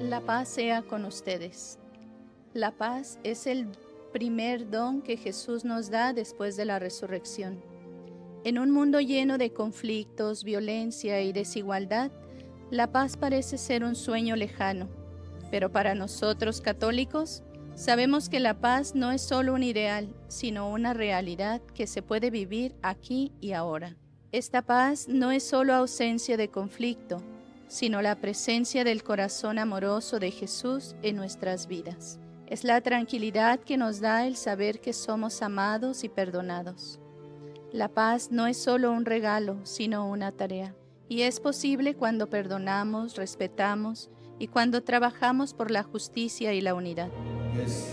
La paz sea con ustedes. La paz es el primer don que Jesús nos da después de la resurrección. En un mundo lleno de conflictos, violencia y desigualdad, la paz parece ser un sueño lejano. Pero para nosotros católicos, sabemos que la paz no es solo un ideal, sino una realidad que se puede vivir aquí y ahora. Esta paz no es solo ausencia de conflicto, sino la presencia del corazón amoroso de Jesús en nuestras vidas. Es la tranquilidad que nos da el saber que somos amados y perdonados. La paz no es solo un regalo, sino una tarea. Y es posible cuando perdonamos, respetamos y cuando trabajamos por la justicia y la unidad.